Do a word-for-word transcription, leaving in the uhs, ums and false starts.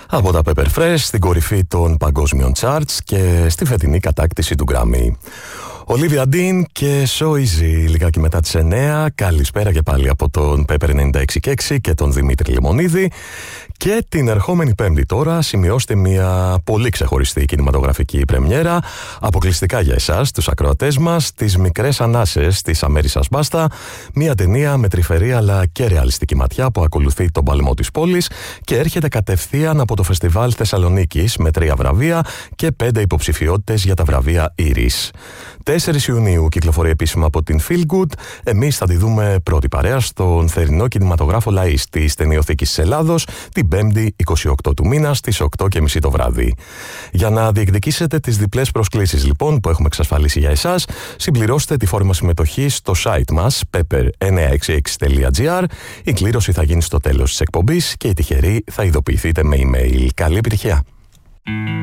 Από τα Pepper Fresh στην κορυφή των παγκόσμιων charts και στη φετινή κατάκτηση του Grammy. Olivia Dean και So Easy, λιγάκι μετά τις εννέα. Καλησπέρα και πάλι από τον Pepper ενενήντα έξι και έξι και τον Δημήτρη Λεμονίδη. Και την ερχόμενη Πέμπτη τώρα σημειώστε μια πολύ ξεχωριστή κινηματογραφική πρεμιέρα, αποκλειστικά για εσάς, τους ακροατές μας, τις μικρές ανάσες της Αμέρισσας Μπάστα, μια ταινία με τρυφερή αλλά και ρεαλιστική ματιά που ακολουθεί τον παλμό της πόλης και έρχεται κατευθείαν από το Φεστιβάλ Θεσσαλονίκης με τρία βραβεία και πέντε υποψηφιότητες για τα βραβεία Ήρης. τέσσερις Ιουνίου κυκλοφορεί επίσημα από την Feel Good. Εμείς θα τη δούμε πρώτη παρέα στον θερινό κινηματογράφο Λαΐς της Ταινιοθήκης της Ελλάδος την Πέμπτη είκοσι οκτώ του μήνα στις οκτώ και μισή το βράδυ. Για να διεκδικήσετε τις διπλές προσκλήσεις λοιπόν που έχουμε εξασφαλίσει για εσάς, συμπληρώστε τη φόρμα συμμετοχής στο site μας pepper εννιακόσια εξήντα έξι τελεία gr. Η κλήρωση θα γίνει στο τέλος της εκπομπής και οι τυχεροί θα ειδοποιηθείτε με email. Καλή επιτυχία!